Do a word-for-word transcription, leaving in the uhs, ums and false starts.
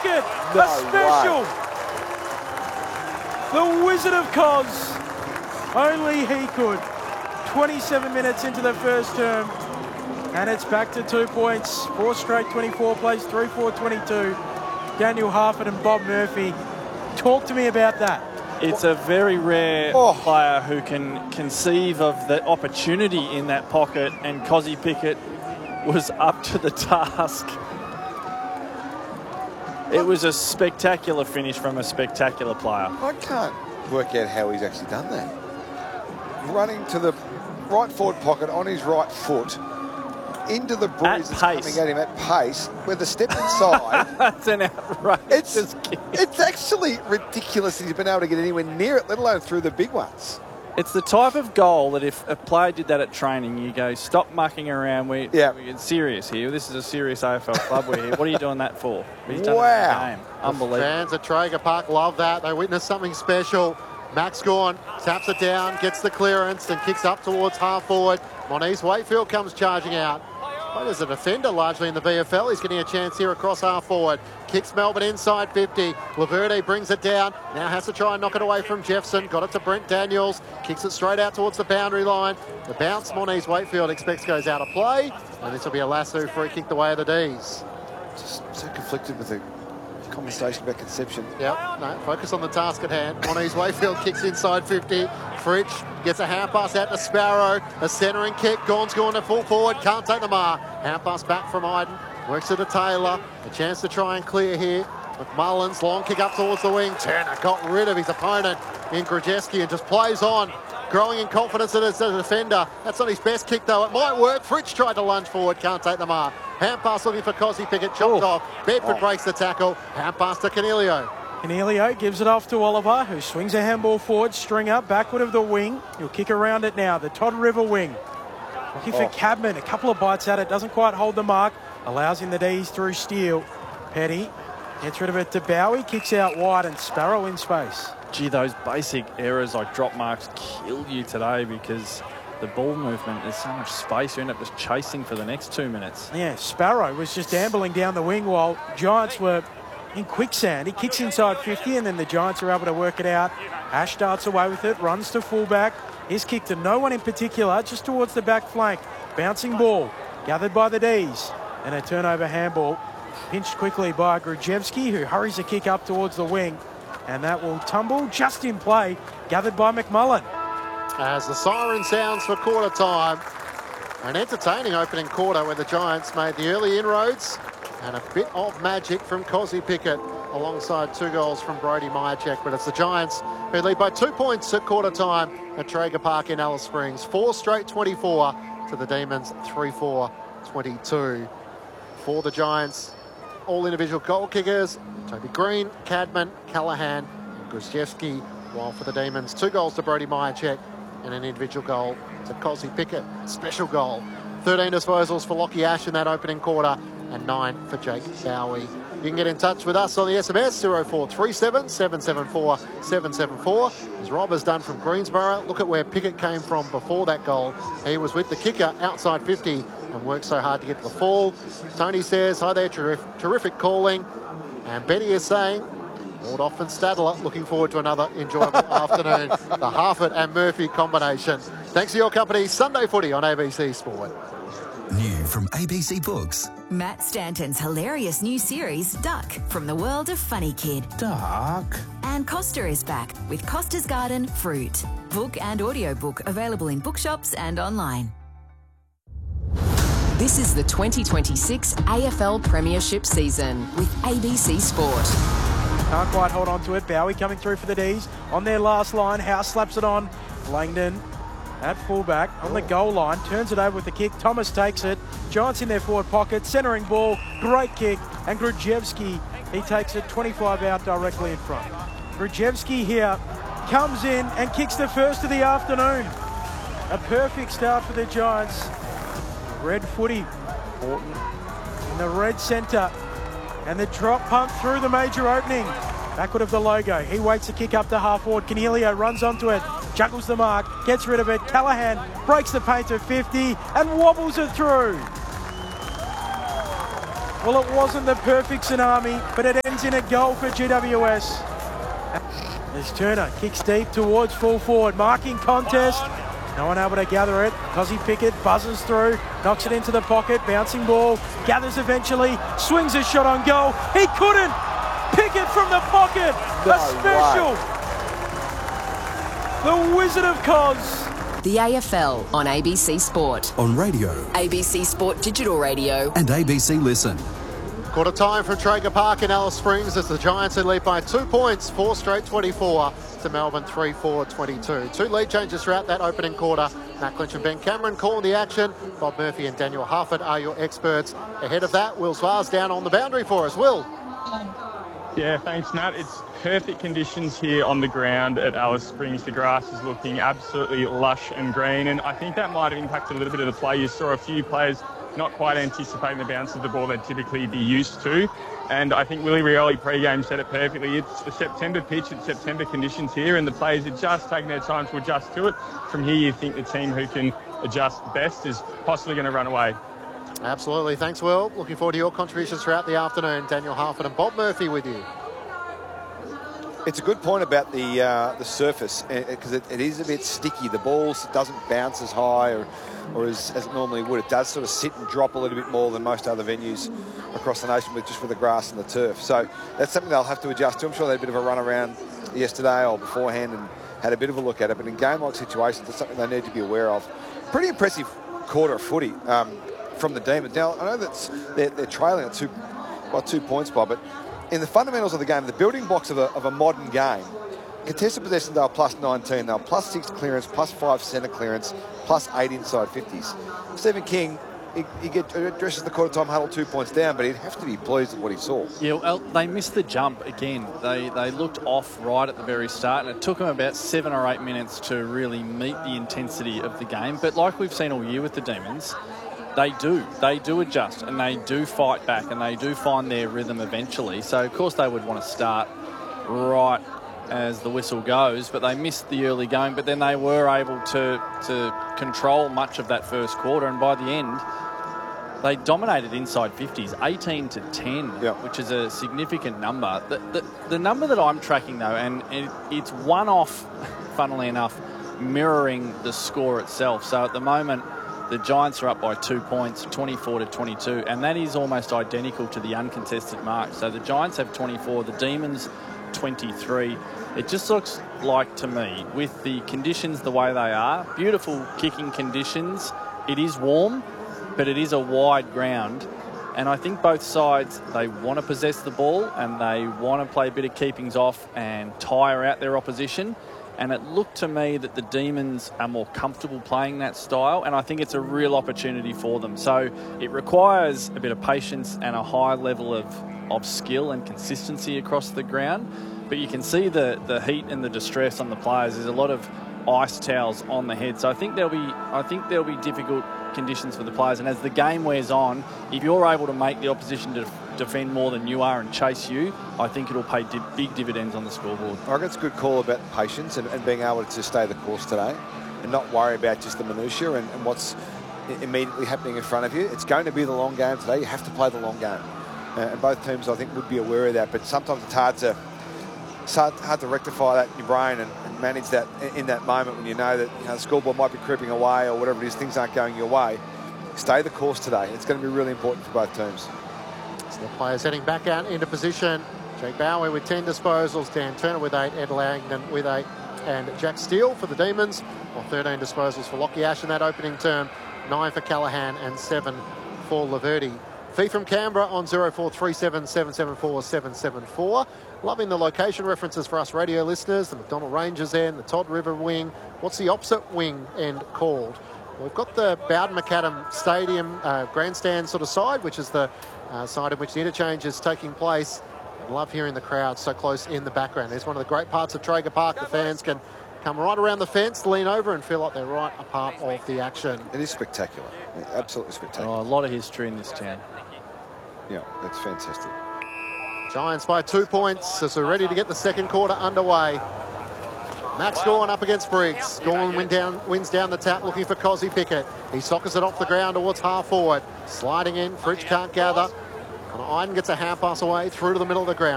pocket. No a special. way. The Wizard of Cos. Only he could. twenty-seven minutes into the first term. And it's back to two points. Four straight twenty-four plays, three four twenty-two. Daniel Harford and Bob Murphy. Talk to me about that. It's a very rare oh. player who can conceive of the opportunity in that pocket, and Cozzy Pickett was up to the task. It was a spectacular finish from a spectacular player. I can't work out how he's actually done that. Running to the right forward pocket on his right foot, into the breeze that's coming at him at pace, with a step inside. That's an outrageous it's, kick. It's actually ridiculous that he's been able to get anywhere near it, let alone through the big ones. It's the type of goal that if a player did that at training, you go, stop mucking around. We, yeah. we get serious here. This is a serious A F L club we're here. What are you doing that for? He's done wow. it in the game. Unbelievable. Fans at Traeger Park love that. They witness something special. Max Gawn taps it down, gets the clearance, and kicks up towards half forward. Moniz Wakefield comes charging out. Well, as a defender largely in the V F L, he's getting a chance here across half forward. Kicks Melbourne inside fifty. Laverde brings it down. Now has to try and knock it away from Jeffson. Got it to Brent Daniels. Kicks it straight out towards the boundary line. The bounce Moniz Wakefield expects goes out of play. And this will be a lasso free kick the way of the D's. Just so conflicted with the conversation about conception. Yep, no, focus on the task at hand. Moniz Wakefield kicks inside fifty. Fritsch gets a hand pass out to Sparrow. A centering kick. Gawn's going to full forward. Can't take the mark. Hand pass back from Iden. Works to the Taylor. A chance to try and clear here. McMullins, long kick up towards the wing. Turner got rid of his opponent in Grzeski and just plays on. Growing in confidence as a defender. That's not his best kick though. It might work. Fritsch tried to lunge forward. Can't take the mark. Hand pass looking for Cozzy Pickett. Chopped oh. off. Bedford oh. breaks the tackle. Hand pass to Canelio. Canelio gives it off to Oliver, who swings a handball forward, string up, backward of the wing. He'll kick around it now, the Todd River wing. Looking for oh. Cadman, a couple of bites at it, doesn't quite hold the mark. Allows in the D's through Steele. Petty gets rid of it to Bowie, kicks out wide, and Sparrow in space. Gee, those basic errors like drop marks kill you today because the ball movement, there's so much space. You end up just chasing for the next two minutes. Yeah, Sparrow was just ambling down the wing while Giants were in quicksand. He kicks inside fifty, and then the Giants are able to work it out. Ash darts away with it, runs to fullback. His kick to no one in particular, just towards the back flank. Bouncing ball, gathered by the D's. And a turnover handball, pinched quickly by Grzeski, who hurries a kick up towards the wing. And that will tumble just in play, gathered by McMullen. As the siren sounds for quarter time. An entertaining opening quarter where the Giants made the early inroads. And a bit of magic from Cozzy Pickett alongside two goals from Brody Myercheck. But it's the Giants who lead by two points at quarter time at Traeger Park in Alice Springs. Four straight twenty-four to the Demons, three four twenty-two. For the Giants, all individual goal kickers, Toby Green, Cadman, Callahan and Grzeski. While for the Demons, two goals to Brody Myercheck and an individual goal to Cozzy Pickett. Special goal. thirteen disposals for Lockie Ash in that opening quarter and nine for Jake Bowie. You can get in touch with us on the S M S zero four three seven, seven seven four, seven seven four. As Rob has done from Greensboro, look at where Pickett came from before that goal. He was with the kicker outside fifty and worked so hard to get to the fall. Tony says, hi there, terrific, terrific calling. And Betty is saying, Waldorf and Stadler, looking forward to another enjoyable afternoon. The Harford and Murphy combination. Thanks for your company. Sunday Footy on A B C Sport. New from A B C Books. Matt Stanton's hilarious new series, Duck, from the world of Funny Kid. Duck. And Costa is back with Costa's Garden Fruit. Book and audiobook available in bookshops and online. This is the twenty twenty-six A F L Premiership season with A B C Sport. Can't quite hold on to it. Bowie coming through for the D's. On their last line, House slaps it on. Langdon at fullback on the goal line. Turns it over with the kick. Thomas takes it. Giants in their forward pocket. Centering ball. Great kick. And Grzeski, he takes it twenty-five out directly in front. Grzeski here comes in and kicks the first of the afternoon. A perfect start for the Giants. Red footy. Horton in the red centre. And the drop pump through the major opening. Backward of the logo. He waits the kick up to half forward. Canelio runs onto it. Juggles the mark. Gets rid of it. Callahan breaks the paint to fifty and wobbles it through. Well, it wasn't the perfect tsunami, but it ends in a goal for G W S. As Turner kicks deep towards full forward, marking contest. No one able to gather it. Cozzy Pickett buzzes through, knocks it into the pocket, bouncing ball, gathers eventually, swings a shot on goal. He couldn't! Pickett from the pocket! No a special! Way. The Wizard of Coz. The A F L on A B C Sport. On radio. A B C Sport Digital Radio. And A B C Listen. Quarter time from Traeger Park in Alice Springs as the Giants lead by two points, four straight twenty-four to Melbourne three four twenty-two. Two lead changes throughout that opening quarter. Matt Clinch and Ben Cameron calling the action. Bob Murphy and Daniel Harford are your experts. Ahead of that, Will Zwars down on the boundary for us. Will. Yeah, thanks, Matt. It's perfect conditions here on the ground at Alice Springs. The grass is looking absolutely lush and green, and I think that might have impacted a little bit of the play. You saw a few players not quite anticipating the bounce of the ball they'd typically be used to. And I think Willie Rioli pre-game said it perfectly. It's a September pitch, it's September conditions here, and the players are just taking their time to adjust to it. From here, you think the team who can adjust best is possibly going to run away. Absolutely. Thanks, Will. Looking forward to your contributions throughout the afternoon. Daniel Harford and Bob Murphy with you. It's a good point about the uh, the surface, because it, it is a bit sticky. The ball doesn't bounce as high or, or as, as it normally would. It does sort of sit and drop a little bit more than most other venues across the nation with just with the grass and the turf. So that's something they'll have to adjust to. I'm sure they had a bit of a run around yesterday or beforehand and had a bit of a look at it. But in game-like situations, it's something they need to be aware of. Pretty impressive quarter of footy um, from the Demons. Now, I know that they're, they're trailing at two, by two points, Bob, but in the fundamentals of the game, the building blocks of a, of a modern game, contested possession, they were plus nineteen, they were plus six clearance, plus five centre clearance, plus eight inside fifties. Stephen King, he, he get, addresses the quarter time huddle two points down, but he'd have to be pleased with what he saw. Yeah, well, they missed the jump again. They they looked off right at the very start, and it took them about seven or eight minutes to really meet the intensity of the game. But like we've seen all year with the Demons, they do. They do adjust, and they do fight back, and they do find their rhythm eventually. So, of course, they would want to start right as the whistle goes, but they missed the early going. But then they were able to, to control much of that first quarter, and by the end, they dominated inside fifties, eighteen to ten, yep. which is a significant number. The, the, the number that I'm tracking, though, and it, it's one off, funnily enough, mirroring the score itself. So at the moment, the Giants are up by two points, twenty-four to twenty-two, and that is almost identical to the uncontested mark. So the Giants have twenty-four, the Demons twenty-three. It just looks like to me, with the conditions the way they are, beautiful kicking conditions, it is warm, but it is a wide ground. And I think both sides, they want to possess the ball and they want to play a bit of keepings off and tire out their opposition. And it looked to me that the Demons are more comfortable playing that style, and I think it's a real opportunity for them. So it requires a bit of patience and a high level of, of skill and consistency across the ground. But you can see the, the heat and the distress on the players. There's a lot of ice towels on the head. So I think there'll be I think there'll be difficult conditions for the players. And as the game wears on, if you're able to make the opposition to defend more than you are and chase you, I think it'll pay di big dividends on the scoreboard. I think it's a good call about patience and, and being able to stay the course today and not worry about just the minutiae and, and what's immediately happening in front of you. It's going to be the long game today. You have to play the long game. Uh, and both teams, I think, would be aware of that. But sometimes it's hard to, it's hard, hard to rectify that in your brain and, and manage that in, in that moment when you know that you know, the scoreboard might be creeping away or whatever it is, things aren't going your way. Stay the course today. It's going to be really important for both teams. So the players heading back out into position. Jake Bowie with ten disposals, Dan Turner with eight, Ed Langdon with eight, and Jack Steele for the Demons, or thirteen disposals for Lockie Ash in that opening term, nine for Callaghan and seven for Laverty. Fee from Canberra on zero four three seven, seven seven four, seven seven four. Loving the location references for us radio listeners, the McDonnell Rangers end, the Todd River wing. What's the opposite wing end called? We've got the Bowden McAdam Stadium uh, grandstand sort of side, which is the uh, side in which the interchange is taking place. I love hearing the crowd so close in the background. It's one of the great parts of Traeger Park. The fans can come right around the fence, lean over and feel like they're right a part of the action. It is spectacular. Absolutely spectacular. Oh, a lot of history in this town. Yeah, that's fantastic. Giants by two points as we're ready to get the second quarter underway. Max Gawn up against Briggs. Gawn win down, wins down the tap looking for Cozzy Pickett. He sockers it off the ground towards half forward. Sliding in, Fridge can't gather. And Iden gets a hand pass away through to the middle of the ground.